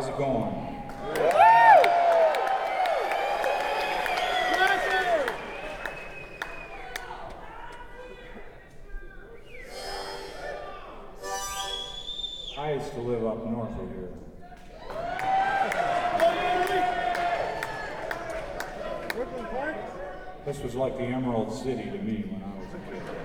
How's it going? I used to live up north of here. This was like the Emerald City to me when I was a kid.